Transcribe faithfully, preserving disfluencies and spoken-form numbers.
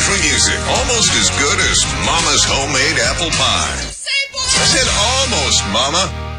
country music, almost as good as Mama's homemade apple pie. I said almost, Mama.